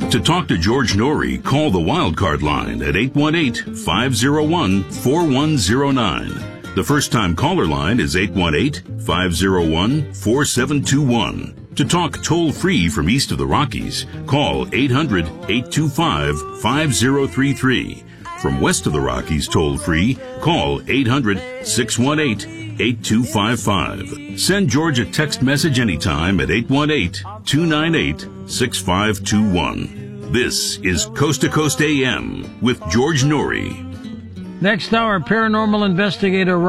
To talk to George Norrie, call the Wildcard line at 818-501-4109. The first-time caller line is 818-501-4721. To talk toll-free from east of the Rockies, call 800-825-5033. From west of the Rockies toll-free, call 800-618-8255. Send George a text message anytime at 818-298-6521. This is Coast to Coast AM with George Norrie. Next hour, paranormal investigator